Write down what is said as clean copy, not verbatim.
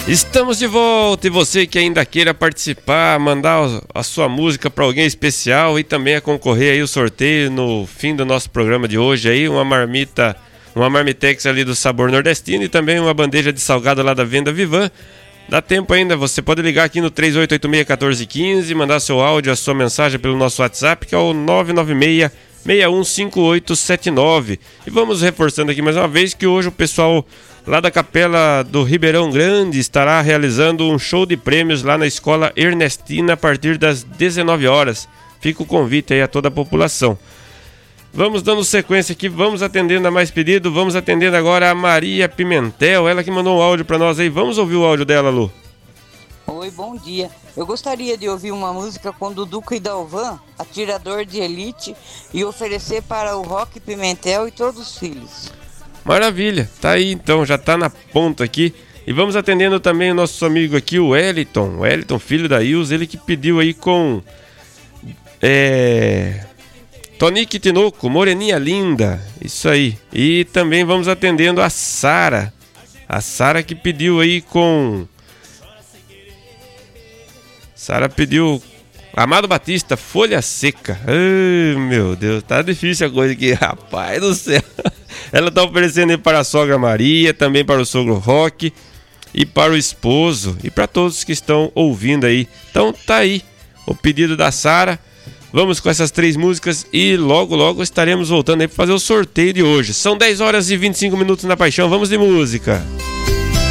Estamos de volta e você que ainda queira participar, mandar a sua música para alguém especial e também a concorrer aí o sorteio no fim do nosso programa de hoje aí, uma marmitex ali do Sabor Nordestino e também uma bandeja de salgado lá da Venda Vivan. Dá tempo ainda, você pode ligar aqui no 3886-1415, mandar seu áudio, a sua mensagem pelo nosso WhatsApp, que é o 996-615879. E vamos reforçando aqui mais uma vez que hoje o pessoal lá da Capela do Ribeirão Grande estará realizando um show de prêmios lá na Escola Ernestina a partir das 19 horas. Fica o convite aí a toda a população. Vamos dando sequência aqui, vamos atendendo a mais pedido, vamos atendendo agora a Maria Pimentel, ela que mandou um áudio para nós aí. Vamos ouvir o áudio dela, Lu. Oi, bom dia. Eu gostaria de ouvir uma música com Duduca e Dalvan, Atirador de Elite, e oferecer para o Roque Pimentel e todos os filhos. Maravilha, tá aí então, já tá na ponta aqui. E vamos atendendo também o nosso amigo aqui, o Wellington, filho da Ilza, ele que pediu aí com Tonique Tinoco, Moreninha Linda, isso aí. E também vamos atendendo a Sara que pediu aí com... Sara pediu Amado Batista, Folha Seca. Ai, meu Deus, tá difícil a coisa aqui, rapaz do céu. Ela tá oferecendo aí para a sogra Maria, também para o sogro Roque e para o esposo e para todos que estão ouvindo aí. Então tá aí o pedido da Sara. Vamos com essas 3 músicas e logo estaremos voltando aí para fazer o sorteio de hoje. São 10 horas e 25 minutos na Paixão, vamos de música.